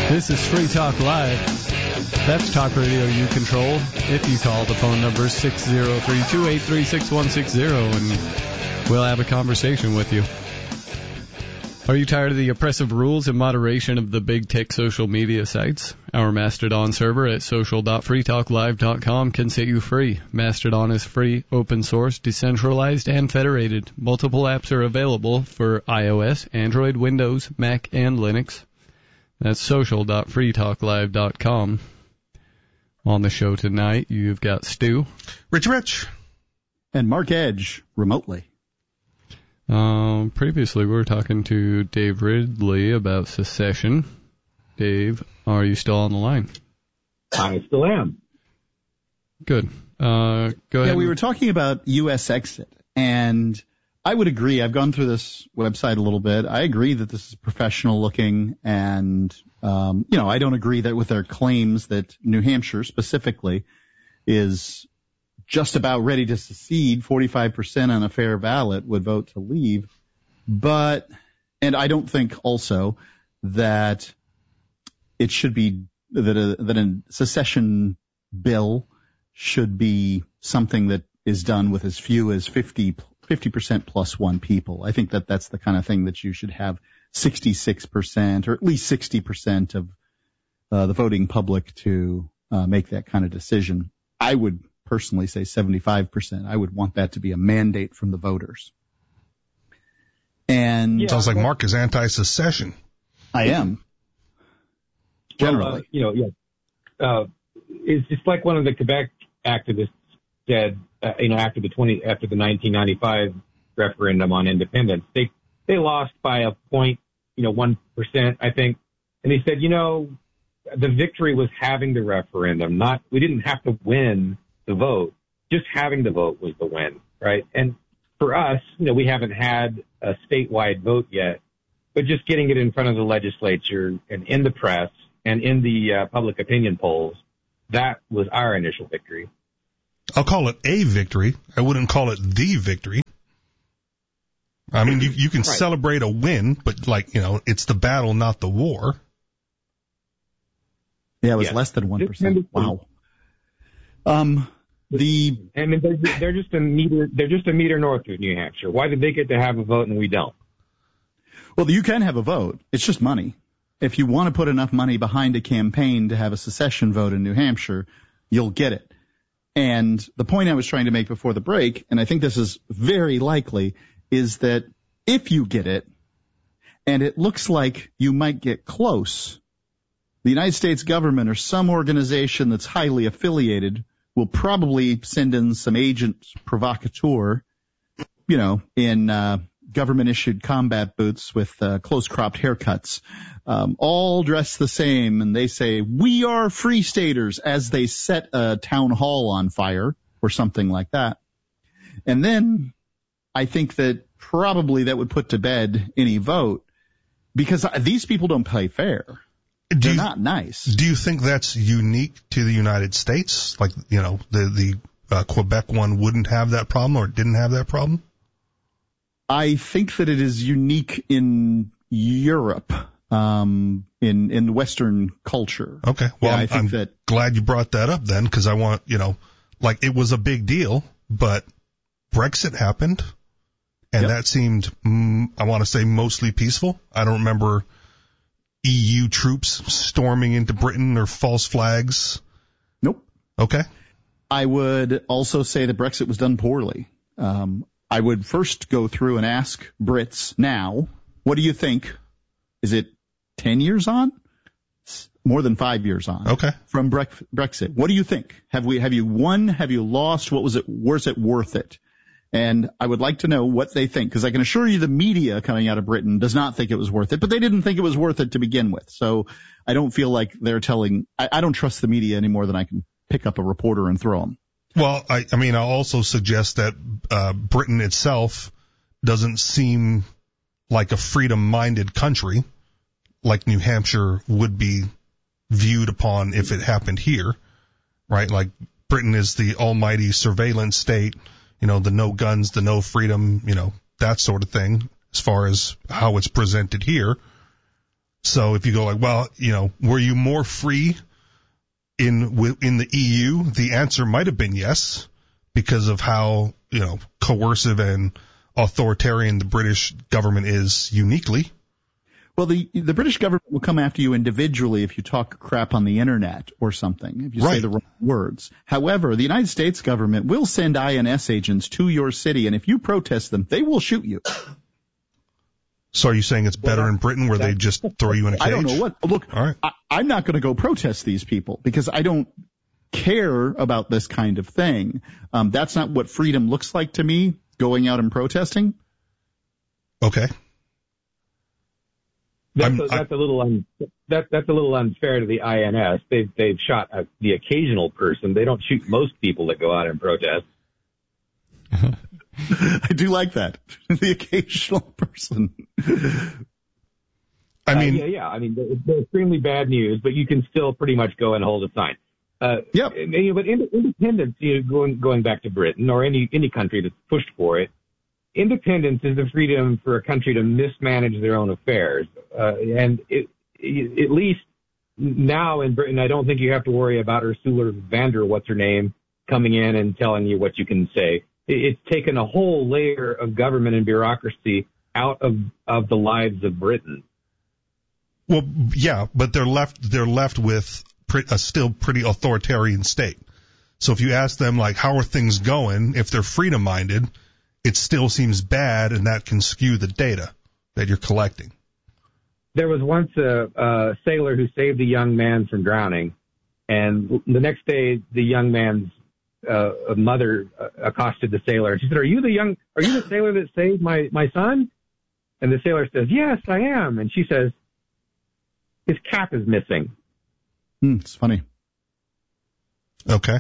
This is Free Talk Live. That's talk radio you control. If you call, the phone number is 603-283-6160, and we'll have a conversation with you. Are you tired of the oppressive rules and moderation of the big tech social media sites? Our Mastodon server at social.freetalklive.com can set you free. Mastodon is free, open source, decentralized, and federated. Multiple apps are available for iOS, Android, Windows, Mac, and Linux. That's social.freetalklive.com. On the show tonight, you've got Stu. Rich. And Mark Edge, remotely. Previously, we were talking to Dave Ridley about secession. Dave, are you still on the line? I still am. Good. Go ahead. Yeah, we were talking about U.S. exit, and I would agree. I've gone through this website a little bit. I agree that this is professional looking, and, I don't agree that with their claims that New Hampshire specifically is just about ready to secede, 45% on a fair ballot would vote to leave. But, and I don't think also that it should be, that a secession bill should be something that is done with as few as 50% plus one people. I think that that's the kind of thing that you should have 66% or at least 60% of the voting public to make that kind of decision. I would personally say 75%. I would want that to be a mandate from the voters. And sounds like Mark is anti-secession. I am. Generally. It's just like one of the Quebec activists said, after the 1995 referendum on independence, they lost by a 1%, I think. And he said, the victory was having the referendum, we didn't have to win the vote. Just having the vote was the win, right? And for us, we haven't had a statewide vote yet, but just getting it in front of the legislature and in the press and in the public opinion polls, that was our initial victory. I'll call it a victory. I wouldn't call it the victory. I mean, you can celebrate a win, but it's the battle, not the war. Yeah, it was less than 1%. Wow. They're just a meter north of New Hampshire. Why did they get to have a vote and we don't? Well, you can have a vote. It's just money. If you want to put enough money behind a campaign to have a secession vote in New Hampshire, you'll get it. And the point I was trying to make before the break, and I think this is very likely, is that if you get it, and it looks like you might get close, the United States government or some organization that's highly affiliated will probably send in some agent provocateur, in government-issued combat boots with close-cropped haircuts, all dressed the same, and they say, "We are free staters," as they set a town hall on fire or something like that. And then I think that probably that would put to bed any vote, because these people don't play fair. They're not nice. Do you think that's unique to the United States? Like, the Quebec one wouldn't have that problem or didn't have that problem? I think that it is unique in Europe, in Western culture. Okay. Well, yeah, I'm glad you brought that up then, because I want, it was a big deal, but Brexit happened, and that seemed, I want to say, mostly peaceful. I don't remember EU troops storming into Britain or false flags. Nope. Okay. I would also say that Brexit was done poorly. I would first go through and ask Brits now, what do you think? Is it 10 years on? More than 5 years on. Okay. From Brexit. What do you think? Have you won? Have you lost? Was it worth it? And I would like to know what they think, because I can assure you the media coming out of Britain does not think it was worth it, but they didn't think it was worth it to begin with. So I don't feel like they're I don't trust the media any more than I can pick up a reporter and throw them. Well, I'll also suggest that Britain itself doesn't seem like a freedom-minded country, like New Hampshire would be viewed upon if it happened here, right? Like Britain is the almighty surveillance state, the no guns, the no freedom, that sort of thing, as far as how it's presented here. So if you go like, well, were you more free in the EU? The answer might have been yes, because of how, coercive and authoritarian the British government is uniquely. Well, the British government will come after you individually if you talk crap on the internet or something, if you say the wrong words. However, the United States government will send INS agents to your city, and if you protest them, they will shoot you. So are you saying it's better in Britain where they just throw you in a cage? I don't know what. Look, all right. I'm not going to go protest these people because I don't care about this kind of thing. That's not what freedom looks like to me, going out and protesting. Okay. That's a little unfair to the INS. They've shot the occasional person. They don't shoot most people that go out and protest. I do like that. The occasional person. I mean, I mean, they're extremely bad news, but you can still pretty much go and hold a sign. Yep. But independence, going back to Britain or any country that's pushed for it, independence is the freedom for a country to mismanage their own affairs. And at least now in Britain, I don't think you have to worry about Ursula von der what's-her-name coming in and telling you what you can say. It's taken a whole layer of government and bureaucracy out of the lives of Britain. Well, yeah, but they're left with a still pretty authoritarian state. So if you ask them, like, how are things going, if they're freedom-minded, it still seems bad, and that can skew the data that you're collecting. There was once a sailor who saved a young man from drowning, and the next day the young man's mother accosted the sailor. She said, "Are you the sailor that saved my son?" And the sailor says, "Yes, I am." And she says, "His cap is missing." It's funny. Okay.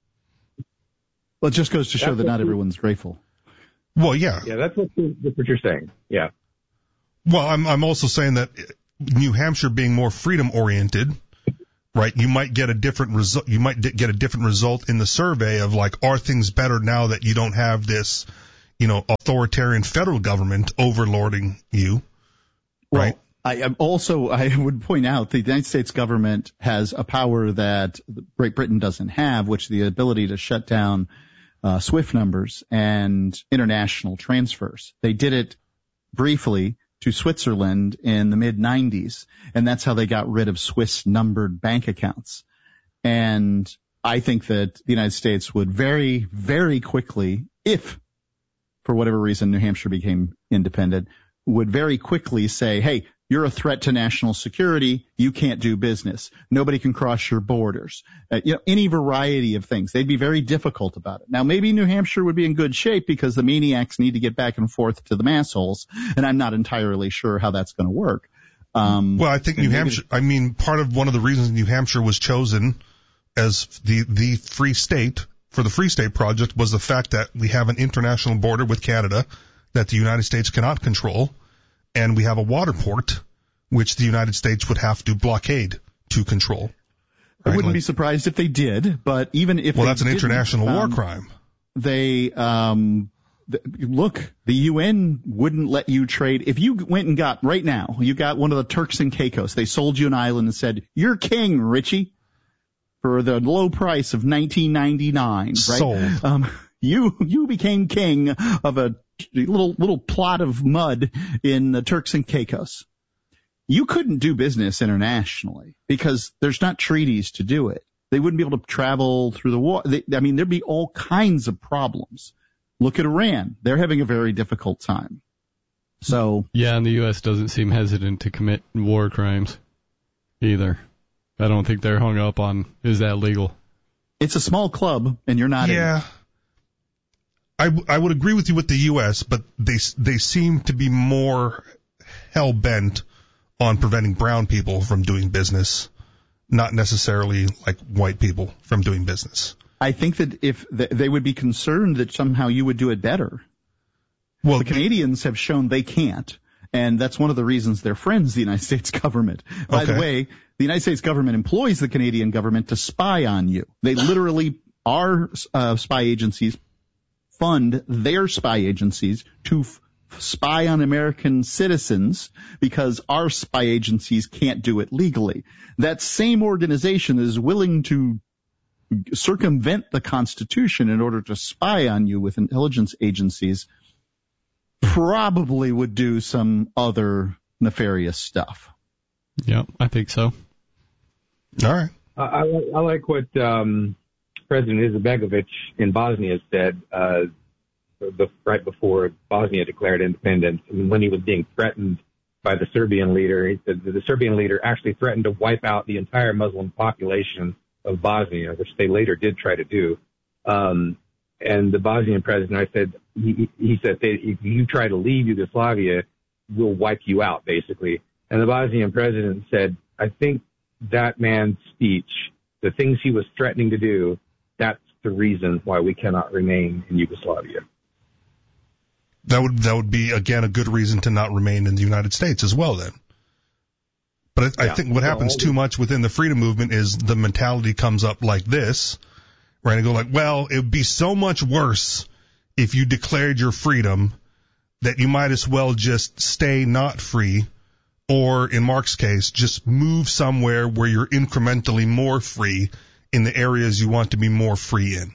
Well, it just goes to show that not everyone's grateful. Well, yeah. Yeah, that's what you're saying. Yeah. Well, I'm also saying that New Hampshire being more freedom oriented, right? You might get a different result. You might get a different result in the survey of, like, are things better now that you don't have this, authoritarian federal government overlording you, right? Well, I would point out the United States government has a power that Great Britain doesn't have, which is the ability to shut down SWIFT numbers and international transfers. They did it briefly to Switzerland in the mid-90s, and that's how they got rid of Swiss-numbered bank accounts. And I think that the United States would very, very quickly, if for whatever reason New Hampshire became independent, would very quickly say, hey, you're a threat to national security. You can't do business. Nobody can cross your borders. Any variety of things. They'd be very difficult about it. Now, maybe New Hampshire would be in good shape because the maniacs need to get back and forth to the massholes, and I'm not entirely sure how that's going to work. Well, I think New Hampshire, one of the reasons New Hampshire was chosen as the free state for the Free State Project was the fact that we have an international border with Canada that the United States cannot control. And we have a water port, which the United States would have to blockade to control. Right? I wouldn't be surprised if they did, but even if that's an international war crime. They look, the UN wouldn't let you trade. If you went and got right now, you got one of the Turks and Caicos. They sold you an island and said, "You're king, Richie," for the low price of $19.99. Right? Sold. You became king of a little plot of mud in the Turks and Caicos. You couldn't do business internationally because there's not treaties to do it. They wouldn't be able to travel through the water. There'd be all kinds of problems. Look at Iran. They're having a very difficult time. So yeah, and the U.S. doesn't seem hesitant to commit war crimes either. I don't think they're hung up on, is that legal? It's a small club, and you're not in it. I would agree with you with the U.S., but they seem to be more hell-bent on preventing brown people from doing business, not necessarily like white people from doing business. I think that if they would be concerned that somehow you would do it better. Well, the Canadians have shown they can't, and that's one of the reasons they're friends of the United States government. By the way, the United States government employs the Canadian government to spy on you. They literally are spy agencies, fund their spy agencies to spy on American citizens because our spy agencies can't do it legally. That same organization is willing to circumvent the Constitution in order to spy on you with intelligence agencies, probably would do some other nefarious stuff. Yeah, I think so. All right. I like what President Izetbegovic in Bosnia said right before Bosnia declared independence. And when he was being threatened by the Serbian leader, he said that the Serbian leader actually threatened to wipe out the entire Muslim population of Bosnia, which they later did try to do. And the Bosnian president, I said, he said, if you try to leave Yugoslavia, we'll wipe you out, basically. And the Bosnian president said, I think that man's speech, the things he was threatening to do, that's the reason why we cannot remain in Yugoslavia. That would be, again, a good reason to not remain in the United States as well, then. But I think what happens too much within the freedom movement is the mentality comes up like this, right? And go like, well, it would be so much worse if you declared your freedom that you might as well just stay not free, or in Mark's case, just move somewhere where you're incrementally more free in the areas you want to be more free in.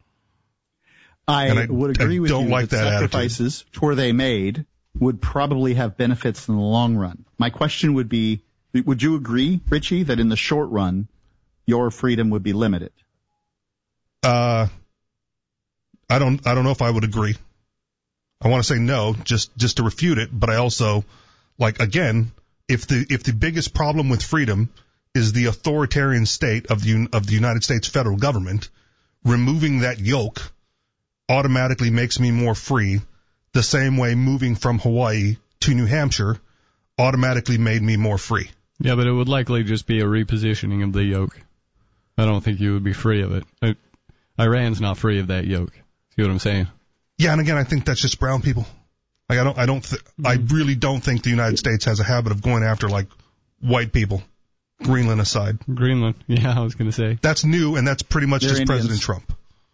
I would agree with you like that sacrifices, were they made, would probably have benefits in the long run. My question would be, would you agree, Richie, that in the short run, your freedom would be limited? I don't know if I would agree. I want to say no, just to refute it, but I also, like, again, if the biggest problem with freedom is the authoritarian state of the United States federal government, removing that yoke automatically makes me more free, the same way moving from Hawaii to New Hampshire automatically made me more free. Yeah, but it would likely just be a repositioning of the yoke. I don't think you would be free of it. Iran's not free of that yoke. See what I'm saying? Yeah, and again, I think that's just brown people. Like, I really don't think the United States has a habit of going after, like, white people, Greenland aside. Greenland, yeah, I was going to say. That's new, and that's pretty much just Indians. President Trump.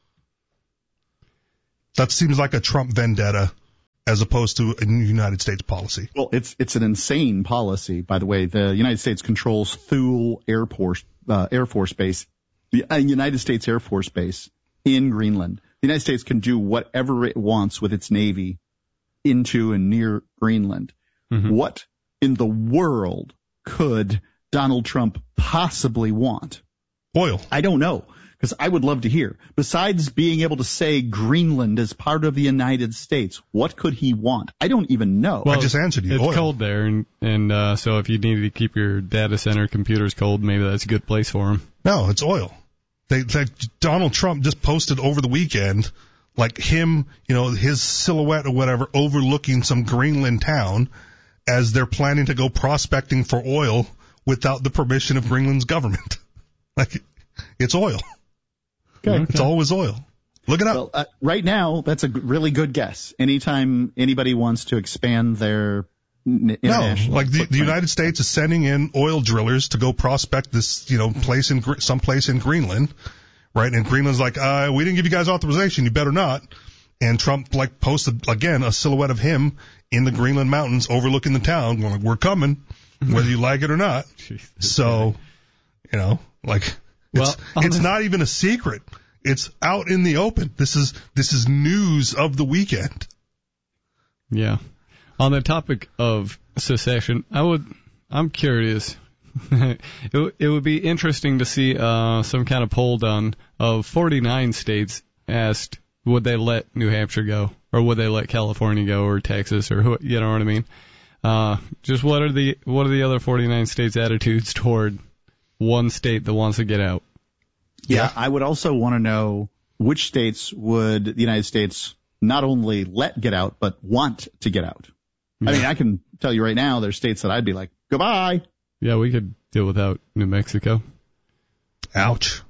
That seems like a Trump vendetta as opposed to a United States policy. Well, it's an insane policy, by the way. The United States controls Thule Air Force Base, the United States Air Force Base in Greenland. The United States can do whatever it wants with its Navy into and near Greenland. Mm-hmm. What in the world could Donald Trump possibly want? Oil. I don't know, because I would love to hear. Besides being able to say Greenland is part of the United States, what could he want? I don't even know. Well, I just answered you. It's oil. cold there, and so if you need to keep your data center computers cold, maybe that's a good place for him. No, it's oil. Donald Trump just posted over the weekend, like him, his silhouette or whatever, overlooking some Greenland town as they're planning to go prospecting for oil without the permission of Greenland's government. Like, it's oil. Okay. It's always oil. Look it up. Well, right now, that's a really good guess. Anytime anybody wants to expand their international No, like the United States is sending in oil drillers to go prospect this, someplace in Greenland, right? And Greenland's like, we didn't give you guys authorization. You better not. And Trump posted again a silhouette of him in the Greenland mountains overlooking the town, going like, "We're coming, whether you like it or not." So, it's not even a secret. It's out in the open. This is news of the weekend. Yeah. On the topic of secession, I'm curious. It would be interesting to see some kind of poll done of 49 states asked would they let New Hampshire go, or would they let California go, or Texas, or who, you know what I mean? Just what are the other 49 states' attitudes toward one state that wants to get out? Yeah, I would also want to know which states would the United States not only let get out, but want to get out. Yeah. I mean, I can tell you right now, there's states that I'd be like, goodbye. Yeah, we could deal without New Mexico. Ouch.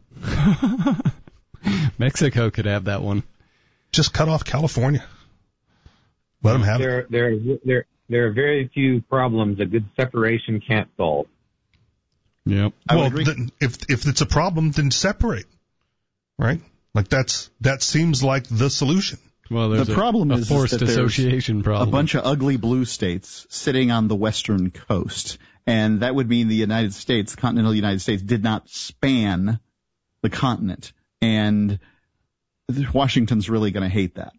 Mexico could have that one. Just cut off California. Let them have it. There are very few problems a good separation can't solve. Yep. Well, then, if it's a problem, then separate, right? Like that seems like the solution. Well, there's the problem a is forced that there's association problem. a bunch of ugly blue states sitting on the western coast, and that would mean the United States, continental United States, did not span the continent, and Washington's really going to hate that.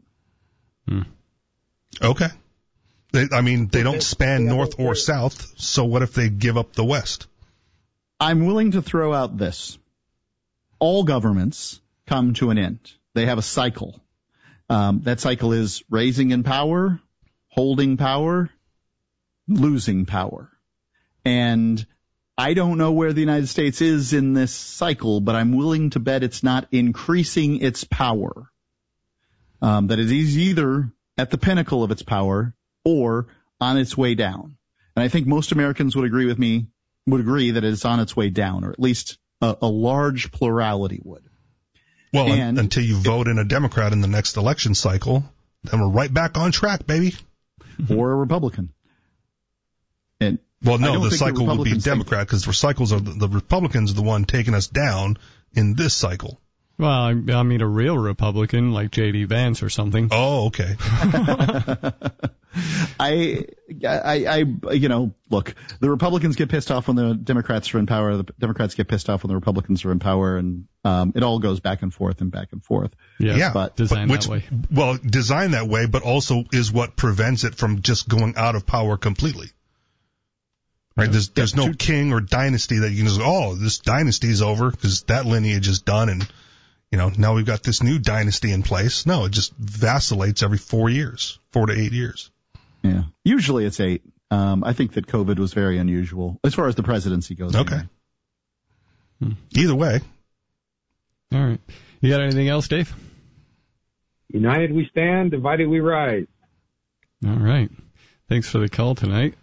Okay. They don't span north or south, so what if they give up the west? I'm willing to throw out this. All governments come to an end. They have a cycle. That cycle is raising in power, holding power, losing power. And I don't know where the United States is in this cycle, but I'm willing to bet it's not increasing its power. That it is either at the pinnacle of its power or on its way down. And I think most Americans would agree that it's on its way down, or at least a large plurality would. Well, until you vote in a Democrat in the next election cycle, then we're right back on track, baby. Or a Republican. Well, no, the cycle would be Democrat, because the Republicans are the one taking us down in this cycle. Well, I mean a real Republican like J.D. Vance or something. Oh, okay. Look, the Republicans get pissed off when the Democrats are in power. The Democrats get pissed off when the Republicans are in power, and it all goes back and forth and back and forth. Yeah, but designed that way. Well, designed that way, but also is what prevents it from just going out of power completely. Right? There's no king or dynasty that you can just, this dynasty's over because that lineage is done, and now we've got this new dynasty in place. No, it just vacillates every 4 to 8 years. Yeah. Usually it's 8. I think that COVID was very unusual as far as the presidency goes. Okay. Anyway. Either way. All right. You got anything else, Dave? United we stand, divided we rise. All right. Thanks for the call tonight.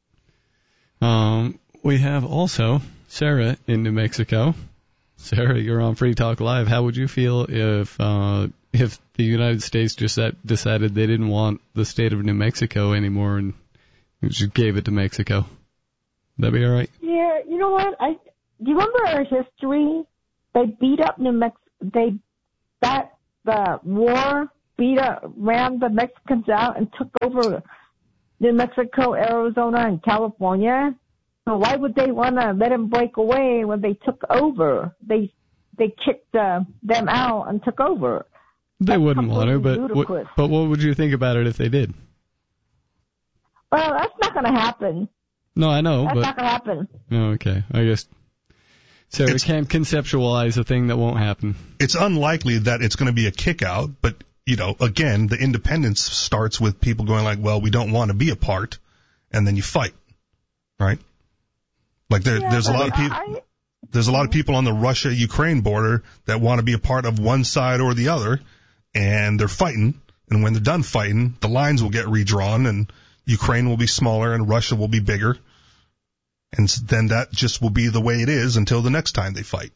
We have also Sarah in New Mexico. Sarah, you're on Free Talk Live. How would you feel if the United States just decided they didn't want the state of New Mexico anymore and just gave it to Mexico? That'd be all right? Yeah, you know what? Do you remember our history? They beat up New Mexico. The war ran the Mexicans out and took over New Mexico, Arizona, and California. So why would they want to let them break away when they took over? They kicked them out and took over. They wouldn't want to, but what would you think about it if they did? Well, that's not going to happen. No, I know. That's not going to happen. Oh, okay. I guess Sarah can't conceptualize a thing that won't happen. It's unlikely that it's going to be a kick out, but, again, the independence starts with people going like, well, we don't want to be a part, and then you fight, right? Like there's a lot of people. There's a lot of people on the Russia-Ukraine border that want to be a part of one side or the other, and they're fighting. And when they're done fighting, the lines will get redrawn, and Ukraine will be smaller and Russia will be bigger. And then that just will be the way it is until the next time they fight.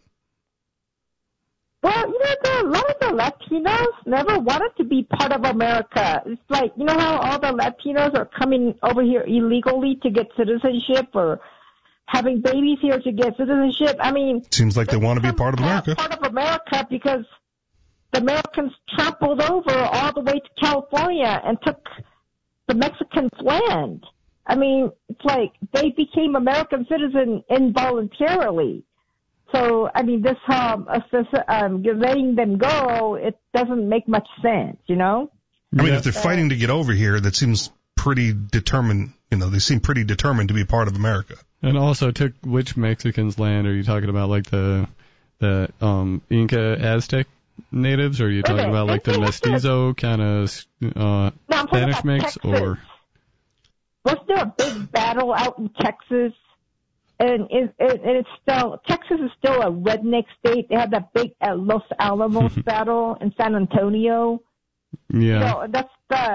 Well, a lot of the Latinos never wanted to be part of America. It's like, how all the Latinos are coming over here illegally to get citizenship or having babies here to get citizenship. I mean, seems like they want to be part of America. Part of America because the Americans trampled over all the way to California and took the Mexicans' land. I mean, it's like they became American citizens involuntarily. So, I mean, this letting them go, it doesn't make much sense, I mean, if they're fighting to get over here, that seems pretty determined. They seem pretty determined to be part of America. And also took which Mexicans' land? Are you talking about like the Inca Aztec natives, or are you talking about like the mestizo kind of Spanish mix, or? Wasn't there a big battle out in Texas? And it's still, Texas is still a redneck state. They had that big Los Alamos battle in San Antonio. Yeah. That's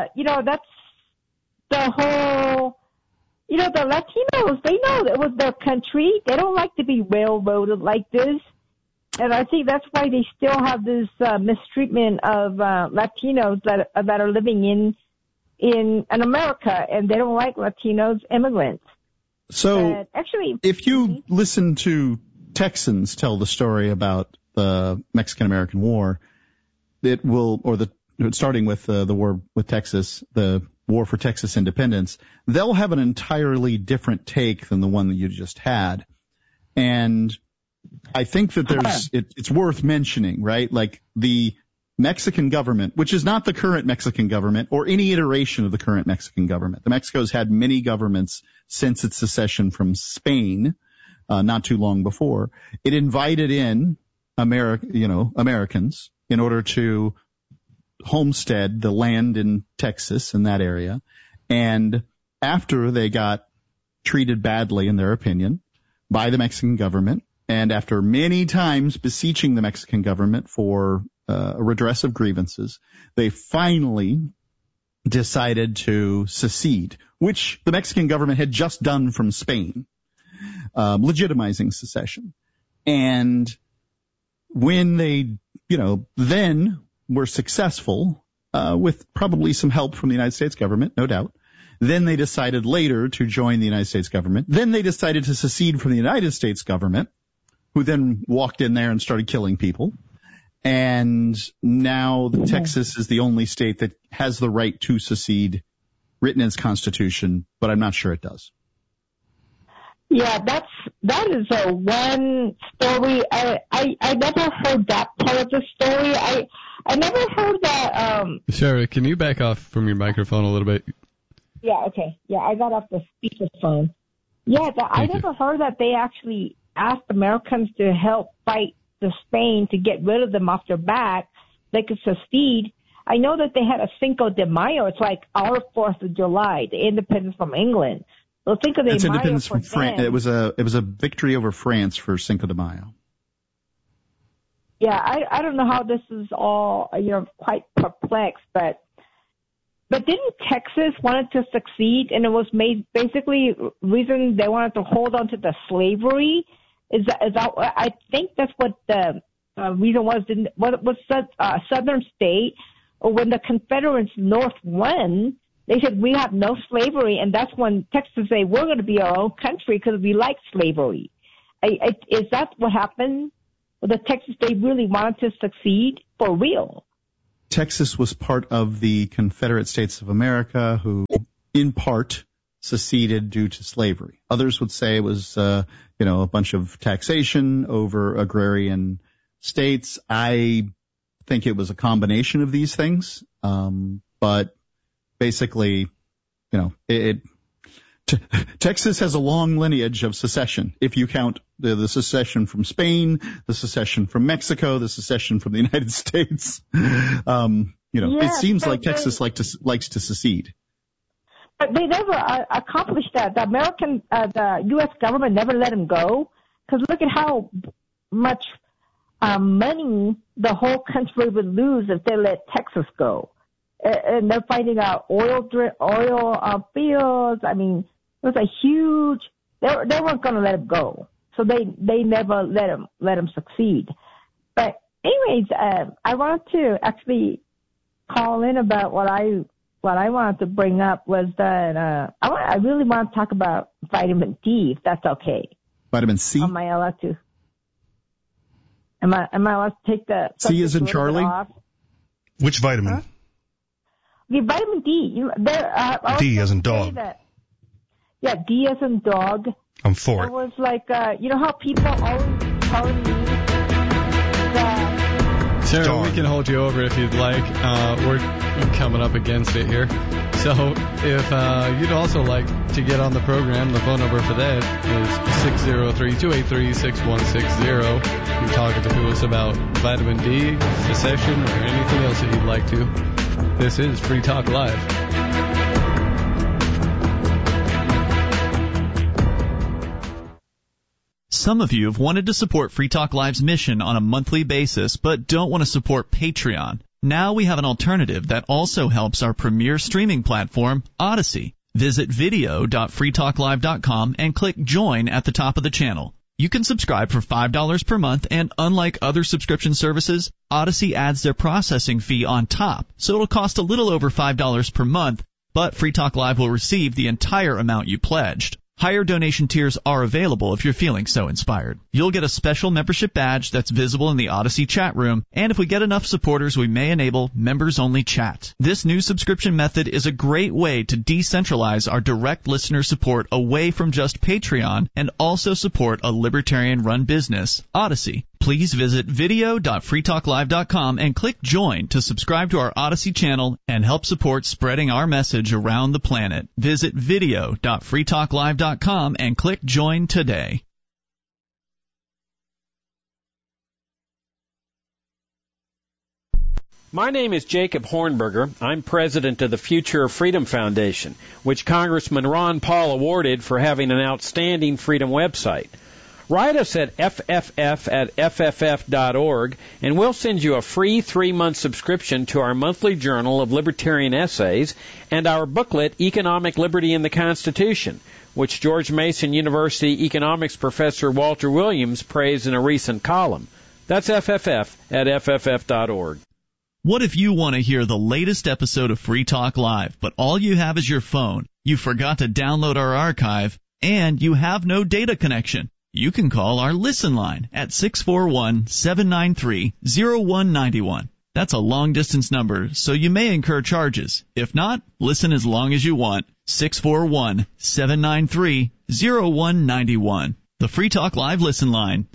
the whole, the Latinos, they know it was their country. They don't like to be railroaded like this. And I think that's why they still have this mistreatment of Latinos that are living in America, and they don't like Latinos immigrants. So, actually, if you listen to Texans tell the story about the Mexican-American War, or the starting with the war with Texas, the war for Texas independence, they'll have an entirely different take than the one that you just had. And I think that it's worth mentioning, right? Like the Mexican government, which is not the current Mexican government or any iteration of the current Mexican government. The Mexico's had many governments since its secession from Spain, not too long before. It invited in Americans in order to homestead the land in Texas in that area. And after they got treated badly, in their opinion, by the Mexican government, and after many times beseeching the Mexican government for a redress of grievances, they finally decided to secede, which the Mexican government had just done from Spain, legitimizing secession. And when they, then were successful, with probably some help from the United States government, no doubt, then they decided later to join the United States government. Then they decided to secede from the United States government, who then walked in there and started killing people. And now Texas is the only state that has the right to secede, written in its constitution, but I'm not sure it does. Yeah, that is a one story. I never heard that part of the story. I never heard that. Sarah, can you back off from your microphone a little bit? Yeah, okay. Yeah, I got off the speakerphone. Yeah, I never heard that they actually asked Americans to help fight the Spain to get rid of them off their back. They could secede. I know that they had a Cinco de Mayo. It's like our 4th of July, the independence from England. So Cinco de Mayo. It's independence from France. It was a victory over France for Cinco de Mayo. Yeah, I don't know how this is all, quite perplexed, but didn't Texas wanted to succeed, and it was made basically reason they wanted to hold on to the slavery? Is that I think that's what the reason was. What was Southern state, or when the Confederates North won, they said we have no slavery, and that's when Texas said we're going to be our own country because we like slavery. Is that what happened? The Texas, they really wanted to succeed for real. Texas was part of the Confederate States of America, who, in part, seceded due to slavery. Others would say it was, a bunch of taxation over agrarian states. I think it was a combination of these things. But basically, Texas has a long lineage of secession. If you count the secession from Spain, the secession from Mexico, the secession from the United States, it seems like Texas likes to secede. But they never accomplished that. The U.S. government never let them go. Because look at how much money the whole country would lose if they let Texas go. And they're finding out oil fields. I mean, it was a huge. They weren't going to let him go, so they never let him succeed. But anyways, I wanted to actually call in about what I wanted to bring up was that I really want to talk about vitamin D, if that's okay. Vitamin C. Am I allowed to? Am I allowed to take the C as in Charlie? Off? Which vitamin? Huh? Okay, vitamin D. D as in dog. Yeah, D as in dog. I'm for it. It was like, how people always telling me that... Sarah, we can hold you over if you'd like. We're coming up against it here. So if you'd also like to get on the program, the phone number for that is 603-283-6160. You're talking to us about vitamin D, secession, or anything else that you'd like to. This is Free Talk Live. Some of you have wanted to support Free Talk Live's mission on a monthly basis, but don't want to support Patreon. Now we have an alternative that also helps our premier streaming platform, Odyssey. Visit video.freetalklive.com and click Join at the top of the channel. You can subscribe for $5 per month, and unlike other subscription services, Odyssey adds their processing fee on top, so it'll cost a little over $5 per month, but Free Talk Live will receive the entire amount you pledged. Higher donation tiers are available if you're feeling so inspired. You'll get a special membership badge that's visible in the Odyssey chat room, and if we get enough supporters, we may enable members-only chat. This new subscription method is a great way to decentralize our direct listener support away from just Patreon and also support a libertarian-run business, Odyssey. Please visit video.freetalklive.com and click Join to subscribe to our Odyssey channel and help support spreading our message around the planet. Visit video.freetalklive.com and click Join today. My name is Jacob Hornberger. I'm president of the Future of Freedom Foundation, which Congressman Ron Paul awarded for having an outstanding freedom website. Write us at fff@fff.org, and we'll send you a free 3-month subscription to our monthly journal of libertarian essays and our booklet, Economic Liberty in the Constitution, which George Mason University economics professor Walter Williams praised in a recent column. That's fff@fff.org. What if you want to hear the latest episode of Free Talk Live, but all you have is your phone, you forgot to download our archive, and you have no data connection? You can call our Listen line at 641-793-0191. That's a long-distance number, so you may incur charges. If not, listen as long as you want. 641-793-0191. The Free Talk Live Listen line,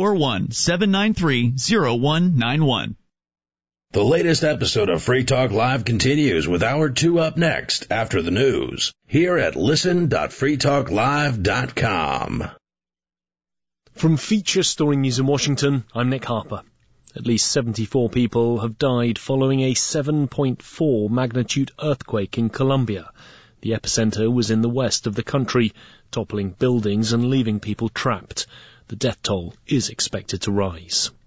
641-793-0191. The latest episode of Free Talk Live continues with Hour 2 up next after the news, here at listen.freetalklive.com. From Feature Story News in Washington, I'm Nick Harper. At least 74 people have died following a 7.4 magnitude earthquake in Colombia. The epicenter was in the west of the country, toppling buildings and leaving people trapped. The death toll is expected to rise.